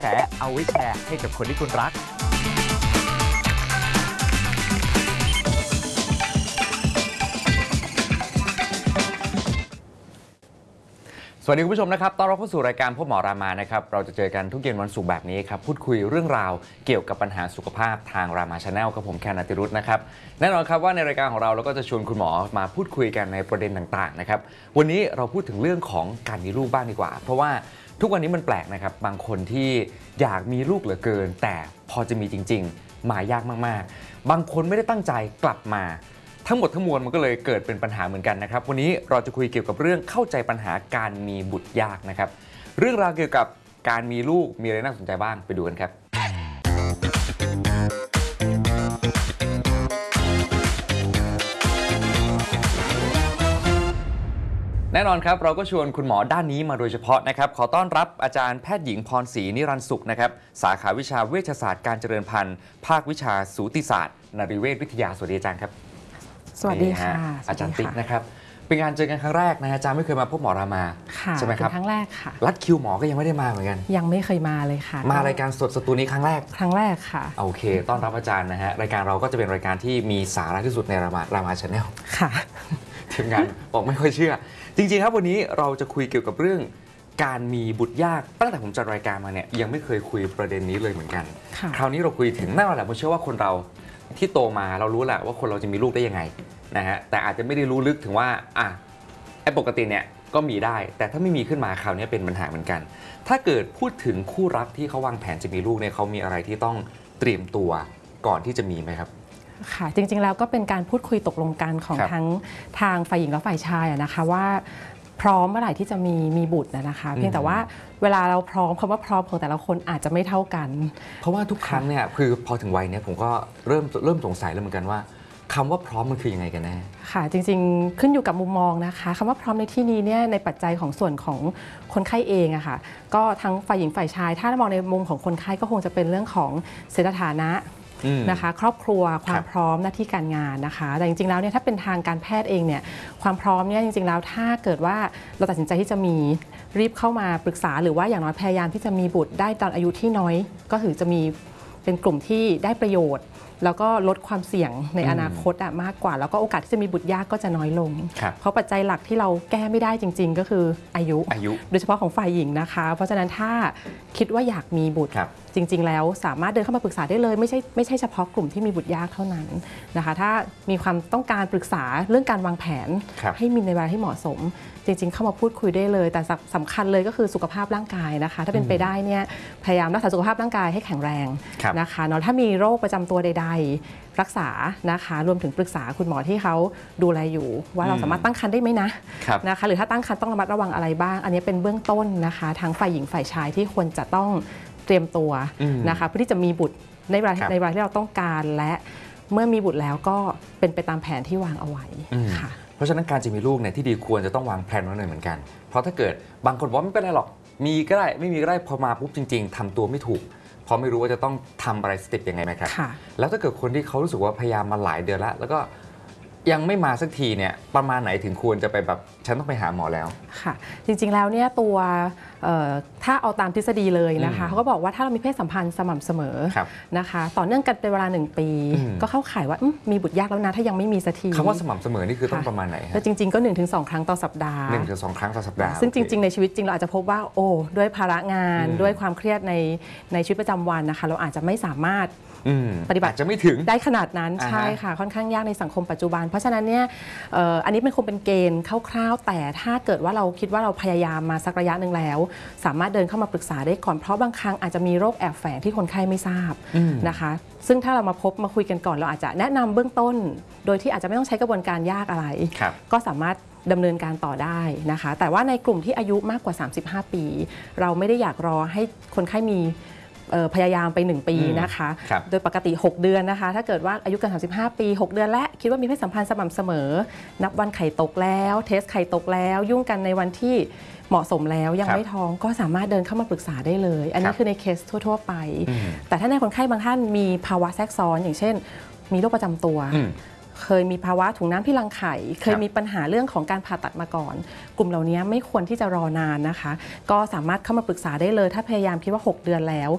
แฉเอาไว้แชร์ให้กับคนที่คุณรักสวัสดีคุณผู้ชมนะครับต้อนรับเข้าสู่รายการพบหมอรามานะครับเราจะเจอกันทุกเย็นวันศุกร์แบบนี้ครับพูดคุยเรื่องราวเกี่ยวกับปัญหาสุขภาพทางรามาชาแนลกับผมแคนนันติรุธนะครับแน่นอนครับว่าในรายการของเราก็จะชวนคุณหมอมาพูดคุยกันในประเด็นต่างๆนะครับวันนี้เราพูดถึงเรื่องของการมีลูกบ้างดีกว่าเพราะว่าทุกวันนี้มันแปลกนะครับบางคนที่อยากมีลูกเหลือเกินแต่พอจะมีจริงๆมายากมากๆบางคนไม่ได้ตั้งใจกลับมาทั้งหมดทั้งมวลมันก็เลยเกิดเป็นปัญหาเหมือนกันนะครับวันนี้เราจะคุยเกี่ยวกับเรื่องเข้าใจปัญหาการมีบุตรยากนะครับเรื่องราวเกี่ยวกับการมีลูกมีอะไรน่าสนใจบ้างไปดูกันครับแน่นอนครับเราก็ชวนคุณหมอด้านนี้มาโดยเฉพาะนะครับขอต้อนรับอาจารย์แพทย์หญิงพรศรีนิรันดร์สุขนะครับสาขาวิชาเวชศาสตร์การเจริญพันธุ์ภาควิชาสูติศาสตร์นรีเวชวิทยาสวัสดีอาจารย์ครับสวัสดีค่ะอาจารย์ติ๊กนะครับเป็นการเจอกันครั้งแรกนะอาจารย์ไม่เคยมาพบหมอรามาใช่ไหมครับครั้งแรกค่ะรัดคิวหมอก็ยังไม่ได้มาเหมือนกันยังไม่เคยมาเลยค่ะมารายการสดสตูนี้ครั้งแรกค่ะโอเคต้อนรับอาจารย์นะฮะรายการเราก็จะเป็นรายการที่มีสาระที่สุดในรามาชาแนลค่ะทีมงานบอกไม่ค่อยเชื่อจริงๆครับวันนี้เราจะคุยเกี่ยวกับเรื่องการมีบุตรยากตั้งแต่ผมจัดรายการมาเนี่ยยังไม่เคยคุยประเด็นนี้เลยเหมือนกันคราวนี้เราคุยถึงแน่นอนแหละผมเชื่อว่าคนเราที่โตมาเรารู้แหละว่าคนเราจะมีลูกได้ยังไงนะฮะแต่อาจจะไม่ได้รู้ลึกถึงว่าไอ้ปกติเนี่ยก็มีได้แต่ถ้าไม่มีขึ้นมาคราวนี้เป็นปัญหาเหมือนกันถ้าเกิดพูดถึงคู่รักที่เขาวางแผนจะมีลูกเนี่ยเขามีอะไรที่ต้องเตรียมตัวก่อนที่จะมีไหมครับค่ะจริงๆแล้วก็เป็นการพูดคุยตกลงกันของทั้งทางฝ่ายหญิงและฝ่ายชายนะคะว่าพร้อมเมื่อไหร่ที่จะมีบุตรนะคะเพียงแต่ว่าเวลาเราพร้อมคำว่าพร้อมของแต่ละคนอาจจะไม่เท่ากันเพราะว่าทุกครั้งเนี่ยคือพอถึงวัยเนี่ยผมก็เริ่มสงสัยแล้วเหมือนกันว่าคำว่าพร้อมมันคือยังไงกันแน่ค่ะจริงๆขึ้นอยู่กับมุมมองนะคะคำว่าพร้อมในที่นี้เนี่ยในปัจจัยของส่วนของคนไข้เองอะค่ะก็ทั้งฝ่ายหญิงฝ่ายชายถ้ามองในมุมของคนไข้ก็คงจะเป็นเรื่องของเศรษฐฐานะนะคะครอบครัวความพร้อมหน้าที่การงานนะคะแต่จริงๆแล้วเนี่ยถ้าเป็นทางการแพทย์เองเนี่ยความพร้อมเนี่ยจริงๆแล้วถ้าเกิดว่าเราตัดสินใจที่จะมีรีบเข้ามาปรึกษาหรือว่าอย่างน้อยพยายามที่จะมีบุตรได้ตอนอายุที่น้อยก็ถือจะมีเป็นกลุ่มที่ได้ประโยชน์แล้วก็ลดความเสี่ยงในอนาคตมากกว่าแล้วก็โอกาสที่จะมีบุตรยากก็จะน้อยลงเพราะปัจจัยหลักที่เราแก้ไม่ได้จริงๆก็คืออายุโดยเฉพาะของฝ่ายหญิงนะคะเพราะฉะนั้นถ้าคิดว่าอยากมีบุตรจริงๆแล้วสามารถเดินเข้ามาปรึกษาได้เลยไม่ใช่เฉพาะกลุ่มที่มีบุตรยากเท่านั้นนะคะถ้ามีความต้องการปรึกษาเรื่องการวางแผนให้มีในเวลาที่เหมาะสมจริงๆเข้ามาพูดคุยได้เลยแต่สำคัญเลยก็คือสุขภาพร่างกายนะคะถ้าเป็นไปได้เนี่ยพยายามรักษาสุขภาพร่างกายให้แข็งแรงนะคะเนาะถ้ามีโรคประจำตัวใดๆรักษานะคะรวมถึงปรึกษาคุณหมอที่เขาดูแลอยู่ว่าเราสามารถตั้งครรภ์ได้ไหมนะคะหรือถ้าตั้งครรภ์ต้องระมัดระวังอะไรบ้างอันนี้เป็นเบื้องต้นนะคะทั้งฝ่ายหญิงฝ่ายชายที่ควรจะต้องเตรียมตัวนะคะเพื่อที่จะมีบุตรในเวลาที่เราต้องการและเมื่อมีบุตรแล้วก็เป็นไปตามแผนที่วางเอาไว้ค่ะเพราะฉะนั้นการจะมีลูกเนี่ยที่ดีควรจะต้องวางแผนไว้หน่อยเหมือนกันเพราะถ้าเกิดบางคนบอกไม่เป็นไรหรอกมีก็ได้ไม่มีก็ได้พอมาปุ๊บจริงๆทำตัวไม่ถูกเพราะไม่รู้ว่าจะต้องทำอะไรสเต็ปยังไงไหมครับแล้วถ้าเกิดคนที่เขารู้สึกว่าพยายามมาหลายเดือนแล้วก็ยังไม่มาสักทีเนี่ยประมาณไหนถึงควรจะไปแบบฉันต้องไปหาหมอแล้วค่ะจริงๆแล้วเนี่ยตัวถ้าเอาตามทฤษฎีเลยนะคะเขาก็บอกว่าถ้าเรามีเพศสัมพันธ์สม่ำเสมอนะคะต่อเนื่องกันเป็นเวลา1 ปีก็เข้าข่ายว่ามีบุตรยากแล้วนะถ้ายังไม่มีสักทีคำว่าสม่ำเสมอนี่คือต้องประมาณไหนแล้วจริงๆก็ 1-2 ครั้งต่อสัปดาห์ 1-2 ครั้งต่อสัปดาห์ซึ่งจริงๆในชีวิตจริงเราอาจจะพบว่าด้วยภาระงานด้วยความเครียดในชีวิตประจำวันนะคะเราอาจจะไม่สามารถปฏิบัติจะไม่ถึงได้ขนาดนั้นใช่ค่ะค่อนข้างยากในสังคมปัจจุบันเพราะฉะนั้นเนี่ยอันนี้มันคงเป็นเกณฑ์คร่าวๆแต่ถ้าเกิดว่าเราคิดว่าเราพยายามมาสักระยะหนึ่งแล้วสามารถเดินเข้ามาปรึกษาได้ก่อนเพราะบางครั้งอาจจะมีโรคแอบแฝงที่คนไข้ไม่ทราบนะคะซึ่งถ้าเรามาคุยกันก่อนเราอาจจะแนะนำเบื้องต้นโดยที่อาจจะไม่ต้องใช้กระบวนการยากอะไรก็สามารถดำเนินการต่อได้นะคะแต่ว่าในกลุ่มที่อายุมากกว่า35 ปีเราไม่ได้อยากรอให้คนไข้มีพยายามไป1 ปีนะคะโดยปกติ6 เดือนนะคะถ้าเกิดว่าอายุเกิน35 ปี6 เดือนและคิดว่ามีเพศสัมพันธ์สม่ำเสมอนับวันไข่ตกแล้วเทสไข่ตกแล้วยุ่งกันในวันที่เหมาะสมแล้วยังไม่ท้องก็สามารถเดินเข้ามาปรึกษาได้เลยอันนี้คือในเคสทั่วๆไปแต่ถ้าในคนไข้บางท่านมีภาวะแทรกซ้อนอย่างเช่นมีโรคประจำตัว เคยมีภาวะถุงน้ำที่รังไข่เคยมีปัญหาเรื่องของการผ่าตัดมาก่อนกลุ่มเหล่านี้ไม่ควรที่จะรอนานนะคะก็สามารถเข้ามาปรึกษาได้เลยถ้าพยายามคิดว่า6 เดือนแล้ว